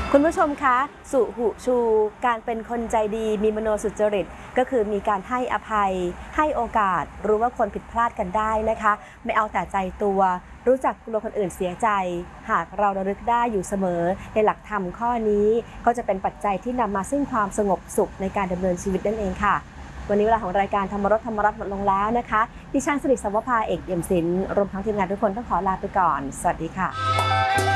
คุณผู้ชมคะสุหุชูการเป็นคนใจดีมีมโนสุจริตก็คือมีการให้อภัยให้โอกาสรู้ว่าคนผิดพลาดกันได้นะคะไม่เอาแต่ใจตัวรู้จักกลัวคนอื่นเสียใจหากเราระลึกได้อยู่เสมอในหลักธรรมข้อนี้ก็จะเป็นปัจจัยที่นำมาซึ่งความสงบสุขในการดำเนินชีวิตนั่นเองค่ะวันนี้เวลาของรายการธรรมรสธรรมรัตน์หมดลงแล้วนะคะดิฉันสิริสวภาเอกเอี่ยมศิลป์รวมทั้งทีมงานทุกคนต้องขอลาไปก่อนสวัสดีค่ะ